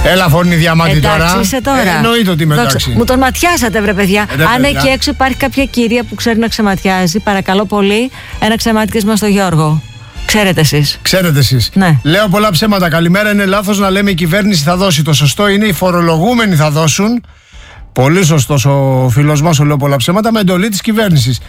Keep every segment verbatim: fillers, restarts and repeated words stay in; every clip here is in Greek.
Έλα, φωνή διαμάτι τώρα. Εντάξει, είσαι τώρα. Ε, εννοείται ότι είμαι εντάξει. Μου τον ματιάσατε, βρε παιδιά. Ε, Αν παιδιά. εκεί έξω υπάρχει κάποια κυρία που ξέρει να ξεματιάζει, παρακαλώ πολύ, ένα ξεμάτικασμα στο Γιώργο. Ξέρετε εσείς. Ξέρετε εσείς. Ναι. Λέω πολλά ψέματα. Καλημέρα. Είναι λάθος να λέμε η κυβέρνηση θα δώσει. Το σωστό είναι οι φορολογούμενοι θα δώσουν. Πολύ σωστός ο φίλος μας, λέω πολλά ψέματα, με εντολή της κυβέρνησης.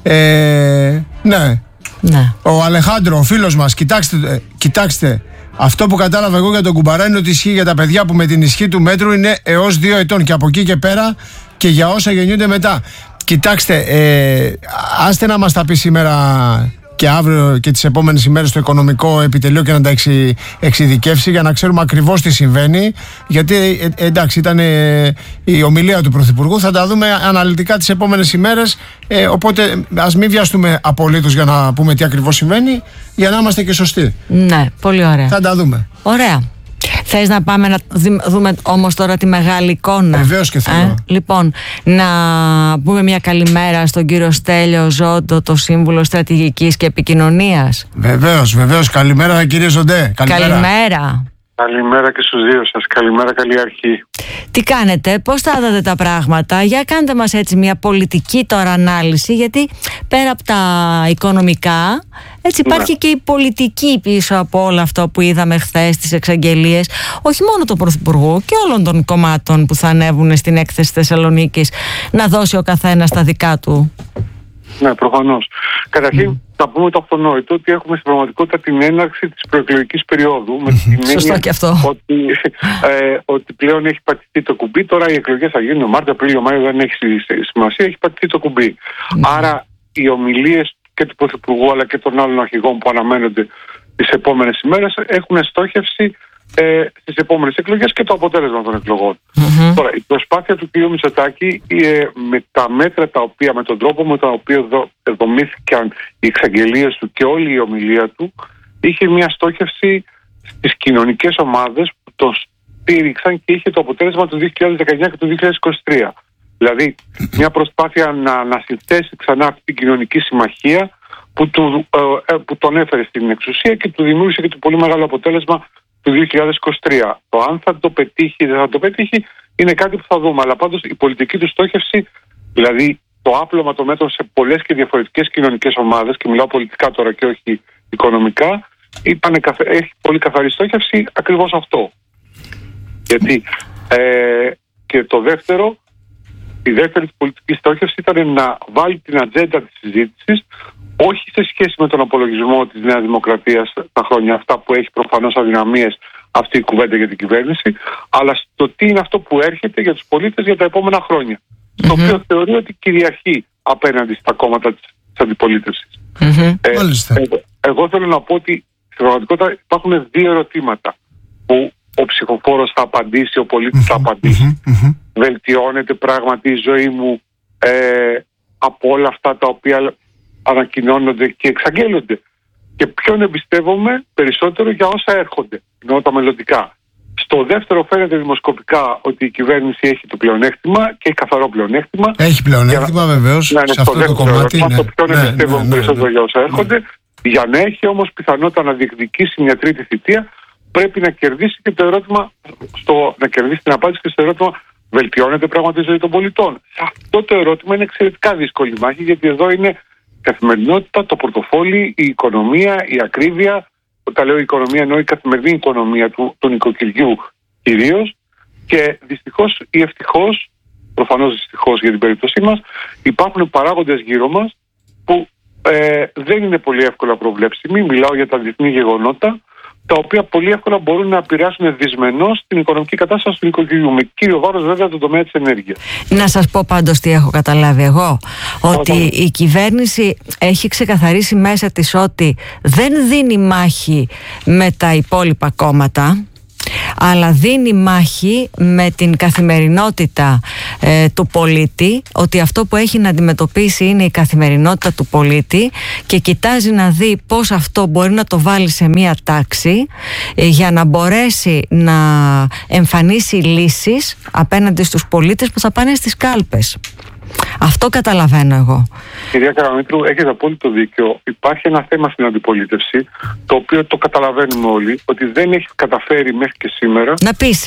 Ε, ναι. Ναι. Ο Αλεχάντρο, ο φίλος μας, κοιτάξτε, ε, κοιτάξτε. Αυτό που κατάλαβα εγώ για τον Κουμπαρά είναι ότι ισχύει για τα παιδιά που με την ισχύ του μέτρου είναι έως δύο ετών και από εκεί και πέρα και για όσα γεννιούνται μετά. Κοιτάξτε, ε, άστε να μας τα πει σήμερα και αύριο και τις επόμενες ημέρες στο οικονομικό επιτελείο και να τα εξι, εξειδικεύσει για να ξέρουμε ακριβώς τι συμβαίνει. Γιατί ε, εντάξει, ήταν ε, η ομιλία του Πρωθυπουργού, θα τα δούμε αναλυτικά τις επόμενες ημέρες. Ε, οπότε ας μην βιαστούμε απολύτως για να πούμε τι ακριβώς συμβαίνει, για να είμαστε και σωστοί. Ναι, πολύ ωραία. Θα τα δούμε. Ωραία. Θες να πάμε να δούμε όμως τώρα τη μεγάλη εικόνα? Βεβαίως και θέλω. Ε? Λοιπόν, να πούμε μια καλημέρα στον κύριο Στέλιο Ζόντο, το Σύμβουλο Στρατηγικής και Επικοινωνίας. Βεβαίως, βεβαίως. Καλημέρα κύριε Ζοντέ. Καλημέρα. Καλημέρα. Καλημέρα και στους δύο σας. Καλημέρα, καλή αρχή. Τι κάνετε, πώς θα δείτε τα πράγματα? Για κάντε μας έτσι μια πολιτική τώρα ανάλυση, γιατί πέρα από τα οικονομικά, έτσι υπάρχει ναι. και η πολιτική πίσω από όλο αυτό που είδαμε χθες, τις εξαγγελίες, όχι μόνο του Πρωθυπουργού και όλων των κομμάτων που θα ανέβουν στην έκθεση Θεσσαλονίκης, να δώσει ο καθένας τα δικά του. Ναι, προφανώς. Καταρχήν, mm. θα πούμε το αυτονόητο ότι έχουμε στην πραγματικότητα την έναρξη της προεκλογικής περίοδου. Με την Σωστό και αυτό. Ότι, ε, ότι πλέον έχει πατηθεί το κουμπί. Τώρα οι εκλογές θα γίνουν Μάρτιο, Απρίλιο, Μάιο, δεν έχει σημασία, έχει πατηθεί το κουμπί. Mm. Άρα οι ομιλίες και του Πρωθυπουργού αλλά και των άλλων αρχηγών που αναμένονται τις επόμενες ημέρες έχουν στόχευση ε, στις επόμενες εκλογές και το αποτέλεσμα των εκλογών. Mm-hmm. Τώρα, η προσπάθεια του κ. Μητσοτάκη ε, με τα μέτρα τα οποία, με τον τρόπο με τον οποίο δο, δομήθηκαν οι εξαγγελίες του και όλη η ομιλία του, είχε μια στόχευση στις κοινωνικές ομάδες που το στήριξαν και είχε το αποτέλεσμα του δύο χιλιάδες δεκαεννιά και του δύο χιλιάδες είκοσι τρία. Δηλαδή, μια προσπάθεια να, να συνθέσει ξανά αυτή την κοινωνική συμμαχία που, του, ε, που τον έφερε στην εξουσία και του δημιούργησε και το πολύ μεγάλο αποτέλεσμα του δύο χιλιάδες είκοσι τρία. Το αν θα το πετύχει ή δεν θα το πετύχει είναι κάτι που θα δούμε. Αλλά πάντως η πολιτική του στόχευση, δηλαδή το άπλωμα των μέτρων σε πολλές και διαφορετικές κοινωνικές ομάδες, και μιλάω πολιτικά τώρα και όχι οικονομικά, ήταν, έχει πολύ καθαρή στόχευση ακριβώς αυτό. Γιατί ε, και το δεύτερο, η δεύτερη πολιτική στόχευση ήταν να βάλει την ατζέντα της συζήτησης, όχι σε σχέση με τον απολογισμό της Νέας Δημοκρατίας τα χρόνια αυτά που έχει προφανώς αδυναμίες αυτή η κουβέντα για την κυβέρνηση, αλλά στο τι είναι αυτό που έρχεται για τους πολίτες για τα επόμενα χρόνια. Mm-hmm. Το οποίο θεωρεί ότι κυριαρχεί απέναντι στα κόμματα της, της αντιπολίτευσης. Mm-hmm. Ε, εγώ, εγώ θέλω να πω ότι στην πραγματικότητα υπάρχουν δύο ερωτήματα που ο ψηφοφόρος θα απαντήσει, ο πολίτης mm-hmm. θα απαντήσει. Mm-hmm. Βελτιώνεται πράγματι η ζωή μου ε, από όλα αυτά τα οποία ανακοινώνονται και εξαγγέλλονται, και ποιον εμπιστεύομαι περισσότερο για όσα έρχονται, εννοώ τα μελλοντικά. Στο δεύτερο φαίνεται δημοσκοπικά ότι η κυβέρνηση έχει το πλεονέκτημα και έχει καθαρό πλεονέκτημα. Έχει πλεονέκτημα βεβαίως, να είναι σε αυτό το κομμάτι. Ναι. Το ποιον ναι, εμπιστεύομαι ναι, ναι, περισσότερο ναι, για όσα ναι, έρχονται. Ναι. Για να έχει όμως πιθανότητα να διεκδικήσει μια τρίτη θητεία, πρέπει να κερδίσει και το ερώτημα, στο, να κερδίσει την απάντηση και στο ερώτημα, βελτιώνεται πράγματι η ζωή των πολιτών. Σε αυτό το ερώτημα είναι εξαιρετικά δύσκολη μάχη, γιατί εδώ είναι η καθημερινότητα, το πορτοφόλι, η οικονομία, η ακρίβεια. Όταν λέω η οικονομία, εννοώ η καθημερινή οικονομία του, του νοικοκυριού κυρίως. Και δυστυχώς ή ευτυχώς, προφανώς δυστυχώς για την περίπτωσή μας, υπάρχουν παράγοντες γύρω μας που ε, δεν είναι πολύ εύκολα προβλέψιμοι. Μιλάω για τα διεθνή γεγονότα, τα οποία πολύ εύκολα μπορούν να επηρεάσουν δυσμενώς την οικονομική κατάσταση του νοικοκυριού. Με κύριο βάρος βέβαια τον τομέα της ενέργειας. Να σας πω πάντως τι έχω καταλάβει εγώ. Ότι η κυβέρνηση έχει ξεκαθαρίσει μέσα της ότι δεν δίνει μάχη με τα υπόλοιπα κόμματα, αλλά δίνει μάχη με την καθημερινότητα ε, του πολίτη, ότι αυτό που έχει να αντιμετωπίσει είναι η καθημερινότητα του πολίτη, και κοιτάζει να δει πώς αυτό μπορεί να το βάλει σε μία τάξη ε, για να μπορέσει να εμφανίσει λύσεις απέναντι στους πολίτες που θα πάνε στις κάλπες. Αυτό καταλαβαίνω εγώ. Κυρία Καραμήτρου, έχετε απόλυτο δίκιο. Υπάρχει ένα θέμα στην αντιπολίτευση, το οποίο το καταλαβαίνουμε όλοι, ότι δεν έχει καταφέρει μέχρι και σήμερα να πείσει, να,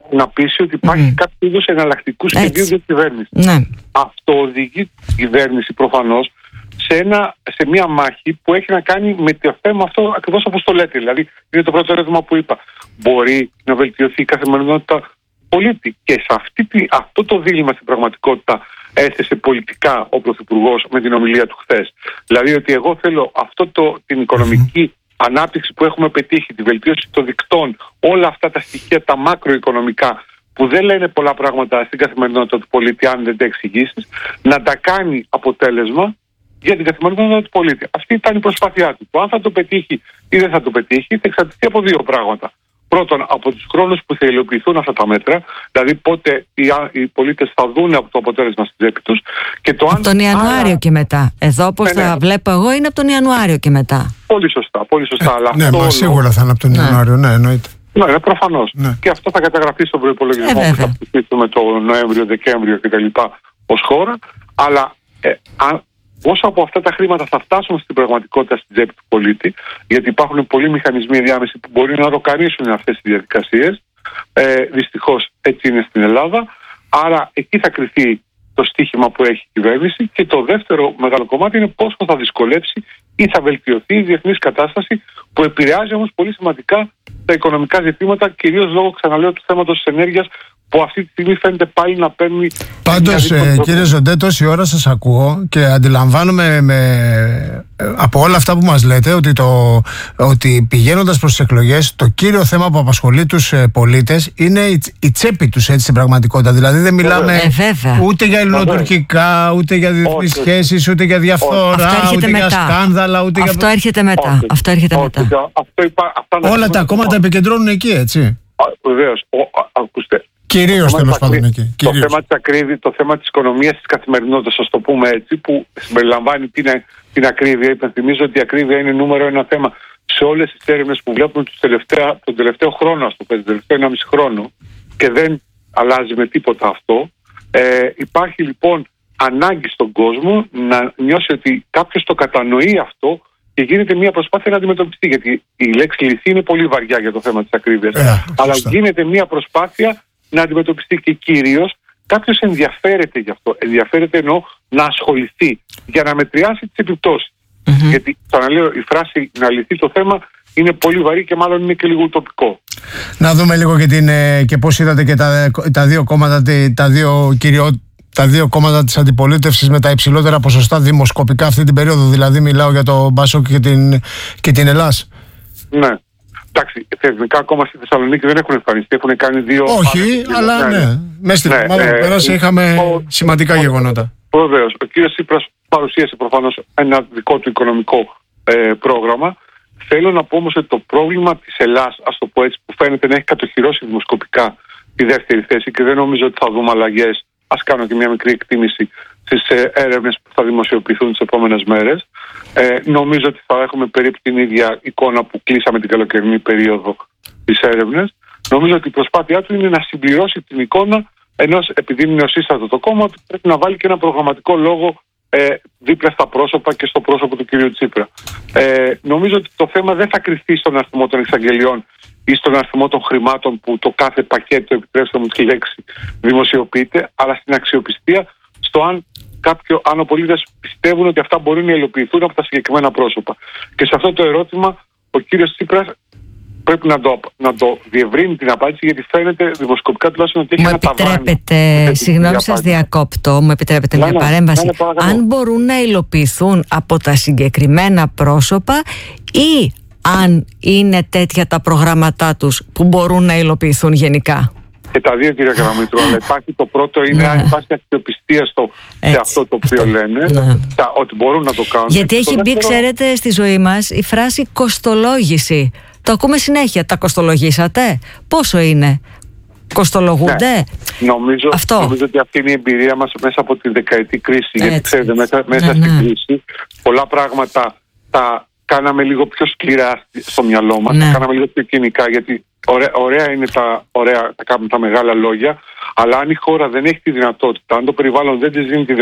να πείσει ότι υπάρχει mm. κάποιο είδους εναλλακτικού σχεδίου διακυβέρνησης. Ναι. Αυτό οδηγεί την κυβέρνηση προφανώς σε, ένα, σε μια μάχη που έχει να κάνει με το θέμα αυτό ακριβώς όπως το λέτε. Δηλαδή, είναι το πρώτο ερώτημα που είπα. Μπορεί να βελτιωθεί η καθημερινότητα του πολίτη? Και σε αυτή, αυτό το δίλημμα στην πραγματικότητα έθεσε πολιτικά ο Πρωθυπουργός με την ομιλία του χθες. Δηλαδή ότι εγώ θέλω αυτό το, την οικονομική ανάπτυξη που έχουμε πετύχει, τη βελτίωση των δικτών, όλα αυτά τα στοιχεία, τα μακροοικονομικά, που δεν λένε πολλά πράγματα στην καθημερινότητα του πολίτη, αν δεν τα εξηγήσεις, να τα κάνει αποτέλεσμα για την καθημερινότητα του πολίτη. Αυτή ήταν η προσπάθειά του. Το αν θα το πετύχει ή δεν θα το πετύχει θα εξαρτηθεί από δύο πράγματα. Πρώτον, από τους χρόνους που θα υλοποιηθούν αυτά τα μέτρα, δηλαδή πότε οι, οι πολίτες θα δουν από το αποτέλεσμα στην τσέπη τους. Και το από τον Ιανουάριο άρα... και μετά. Εδώ, όπως ναι, ναι. τα βλέπω εγώ, είναι από τον Ιανουάριο και μετά. Πολύ σωστά. Πολύ σωστά ε, αλλά ναι, μα σίγουρα θα είναι από τον ναι. Ιανουάριο, ναι, εννοείται. Ναι, προφανώς. Ναι. Και αυτό θα καταγραφεί στον προϋπολογισμό ε, που θα ψηφίσουμε το Νοέμβριο, Δεκέμβριο κτλ. Ως χώρα. Αλλά ε, αν, πόσα από αυτά τα χρήματα θα φτάσουν στην πραγματικότητα στην τσέπη του πολίτη, γιατί υπάρχουν πολλοί μηχανισμοί διάμεση που μπορεί να ροκανίσουν αυτές τις διαδικασίες. Ε, δυστυχώς έτσι είναι στην Ελλάδα. Άρα εκεί θα κριθεί το στίχημα που έχει η κυβέρνηση. Και το δεύτερο μεγάλο κομμάτι είναι πόσο θα δυσκολέψει ή θα βελτιωθεί η διεθνής κατάσταση, που επηρεάζει όμως πολύ σημαντικά τα οικονομικά ζητήματα, κυρίως λόγω, ξαναλέω, του θέματος της ενέργειας, που αυτή τη στιγμή φαίνεται πάλι να παίρνει. Πάντως, ε, κύριε Ζοντέ, τόση ώρα σας ακούω και αντιλαμβάνομαι με, ε, από όλα αυτά που μας λέτε ότι, το, ότι πηγαίνοντας προς τις εκλογές, το κύριο θέμα που απασχολεί τους ε, πολίτες είναι η, η τσέπη τους, έτσι, στην πραγματικότητα. Δηλαδή δεν μιλάμε ε, ούτε για ελληνοτουρκικά, ούτε για διεθνείς σχέσεις, ούτε για διαφθορά, ούτε μετά. για σκάνδαλα, ούτε αυτό για. Έρχεται μετά. Όχι. Αυτό έρχεται μετά. Αυτό υπά, αυτά όλα τα κόμματα επικεντρώνουν εκεί, έτσι. Βεβαίως. Ακούστε. Κυρίως, τέλος πάντων, εκεί. Το θέμα της ακρίβειας, το θέμα της οικονομίας της καθημερινότητας, ας το πούμε έτσι, που συμπεριλαμβάνει την, την ακρίβεια. Υπενθυμίζω ότι η ακρίβεια είναι νούμερο ένα θέμα σε όλες τις έρευνες που βλέπουμε τους τελευταία, τον τελευταίο χρόνο, ας το πούμε, τον τελευταίο ενάμιση χρόνο, και δεν αλλάζει με τίποτα αυτό. Ε, υπάρχει λοιπόν ανάγκη στον κόσμο να νιώσει ότι κάποιος το κατανοεί αυτό και γίνεται μια προσπάθεια να αντιμετωπιστεί. Γιατί η λέξη λυθή είναι πολύ βαριά για το θέμα της ακρίβειας. Ε, αλλά γίνεται μια προσπάθεια να αντιμετωπιστεί, και κυρίως κάποιος ενδιαφέρεται γι' αυτό. Ενδιαφέρεται εννοώ να ασχοληθεί για να μετριάσει τις επιπτώσεις. Mm-hmm. Γιατί, ξαναλέω, η φράση να λυθεί το θέμα είναι πολύ βαρύ και μάλλον είναι και λίγο ουτοπικό. Να δούμε λίγο και, την, και πώς είδατε και τα, τα δύο κόμματα, τα δύο κυριό, τα δύο κόμματα της αντιπολίτευσης με τα υψηλότερα ποσοστά δημοσκοπικά αυτή την περίοδο. Δηλαδή μιλάω για το Μπάσοκ και την, και την Ελλάς. Ναι. Εντάξει, θεσμικά ακόμα στη Θεσσαλονίκη δεν έχουν εμφανιστεί, έχουν κάνει δύο. Όχι, αλλά ναι. ναι. Μέσα στην εβδομάδα που πέρασε είχαμε ο, σημαντικά ο, γεγονότα. Βεβαίως. Ο κ. Τσίπρας παρουσίασε προφανώς ένα δικό του οικονομικό ε, πρόγραμμα. Θέλω να πω όμως ότι το πρόβλημα της Ελλάς, ας το πω έτσι, που φαίνεται να έχει κατοχυρώσει δημοσκοπικά τη δεύτερη θέση, και δεν νομίζω ότι θα δούμε αλλαγές. Ας κάνω και μια μικρή εκτίμηση στις ε, έρευνες που θα δημοσιοποιηθούν τις επόμενες μέρες. Ε, νομίζω ότι θα έχουμε περίπου την ίδια εικόνα που κλείσαμε την καλοκαιρινή περίοδο της έρευνες. Νομίζω ότι η προσπάθειά του είναι να συμπληρώσει την εικόνα, ενός, επειδή είναι νεοσύστατο το κόμμα, ότι πρέπει να βάλει και ένα προγραμματικό λόγο ε, δίπλα στα πρόσωπα και στο πρόσωπο του κ. Τσίπρα. Ε, νομίζω ότι το θέμα δεν θα κρυφτεί στον αριθμό των εξαγγελιών ή στον αριθμό των χρημάτων που το κάθε πακέτο, επιτρέψτε μου τη λέξη, δημοσιοποιείται, αλλά στην αξιοπιστία, στο αν κάποιο, αν οι πολίτες πιστεύουν ότι αυτά μπορούν να υλοποιηθούν από τα συγκεκριμένα πρόσωπα. Και σε αυτό το ερώτημα ο κύριος Τσίπρας πρέπει να το, να το διευρύνει την απάντηση, γιατί φαίνεται δημοσκοπικά τουλάχιστον ότι έχει ένα ταβάνι. Μου επιτρέπετε, συγγνώμη σας διακόπτω, μου επιτρέπετε μια παρέμβαση. Αν μπορούν να υλοποιηθούν από τα συγκεκριμένα πρόσωπα ή αν είναι τέτοια τα προγράμματά τους που μπορούν να υλοποιηθούν γενικά. Και τα δύο, κύριε Καραμήτρου, αλλά υπάρχει το πρώτο είναι ναι. αν υπάρχει αξιοπιστία στο, σε αυτό το οποίο αυτό. λένε, ναι. τα, ότι μπορούν να το κάνουν. Γιατί έχει μπει, δεύτερο... ξέρετε, στη ζωή μας η φράση κοστολόγηση. Το ακούμε συνέχεια. Τα κοστολογήσατε? Πόσο είναι? Κοστολογούνται? Ναι. Νομίζω, νομίζω ότι αυτή είναι η εμπειρία μας μέσα από τη δεκαετή κρίση. Έτσι. Γιατί ξέρετε, μέσα, μέσα ναι, στην ναι. κρίση πολλά πράγματα τα κάναμε λίγο πιο σκληρά στο μυαλό μας, ναι. τα κάναμε λίγο πιο κοινικά, γιατί ωραία, ωραία είναι τα, ωραία, τα, τα μεγάλα λόγια, αλλά αν η χώρα δεν έχει τη δυνατότητα, αν το περιβάλλον δεν της δίνει τη δυνατότητα